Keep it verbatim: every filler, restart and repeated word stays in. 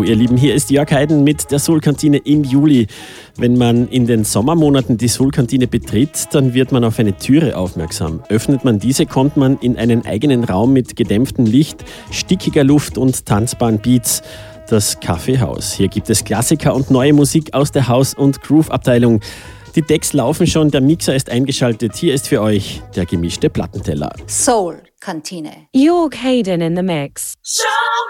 ihr Lieben. Hier ist Jörg Heiden mit der Soul-Kantine im Juli. Wenn man in den Sommermonaten die Soul-Kantine betritt, dann wird man auf eine Türe aufmerksam. Öffnet man diese, kommt man in einen eigenen Raum mit gedämpftem Licht, stickiger Luft und tanzbaren Beats. Das Kaffeehaus. Hier gibt es Klassiker und neue Musik aus der House- und Groove-Abteilung. Die Decks laufen schon, der Mixer ist eingeschaltet. Hier ist für euch der gemischte Plattenteller. Soul Kantine. Jörg Heiden in the mix.